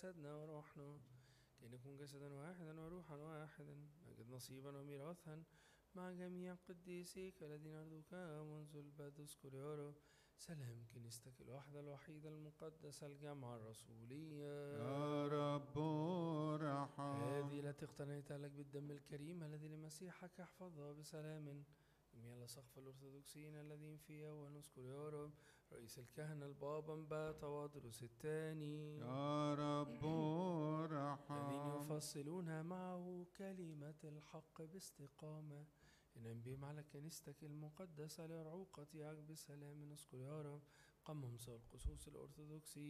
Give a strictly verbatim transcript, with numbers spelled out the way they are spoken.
جسدنا وروحنا كي نكون جسدا واحدا وروحا واحدا، نجد نصيبا وميراثا مع جميع قديسيك الذين أرضوك منذ البدء. اذكر يا رب سلام كنيستك الواحدة الوحيدة المقدسة الجامعة الرسولية يا رب ارحم. هذه التي اقتنيتها لك بالدم الكريم الذي لمسيحك احفظها بسلام جميع سقف الأرثوذكسيين الذين فيها. ونذكر يا رب رئيس الكهنة البابا مبا توادرس الثاني يا رب ارحم. الذين يفصلون معه كلمة الحق باستقامة إنهم بهم على كنيستك المقدسة لرعوقتك بسلام. نذكر يا رب قمم القصوص الأرثوذكسي